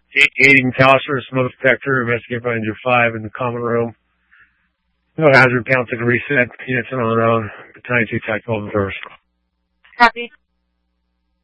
Aiding Tauscher, smoke detector, investigate by Ranger 5 in the common room. No hazard, count to reset, units on their own. Battalion 2 tactical observers. Copy.